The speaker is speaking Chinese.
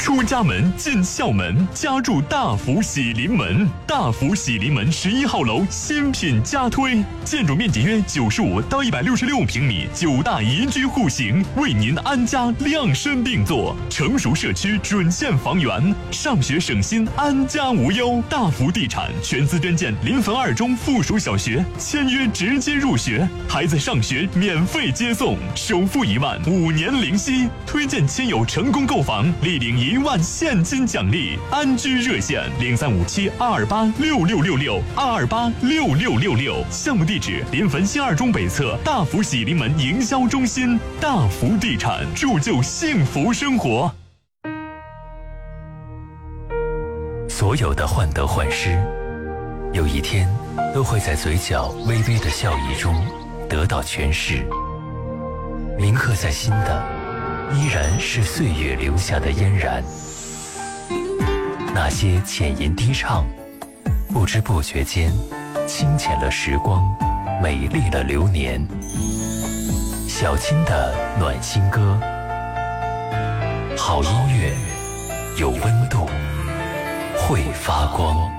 出家门进校门，家住大福喜临门。大福喜临门11号楼新品加推，建筑面积约95到166平米，9大宜居户型，为您安家量身定做。成熟社区准线房源，上学省心，安家无忧。大福地产全资捐建临汾2中附属小学，签约直接入学，孩子上学免费接送，首付1万，5年零息。推荐亲友成功购房，立领1万现金奖励。安居热线035722866666，22866666。项目地址临汾新2中北侧大福喜临门营销中心。大福地产，铸就幸福生活。 所有的患得患失，有一天都会在嘴角微微的笑意中得到诠释。铭刻在心的，依然是岁月留下的嫣然。那些浅吟低唱，不知不觉间清浅了时光，美丽了流年。小青的暖心歌，好音乐，有温度，会发光。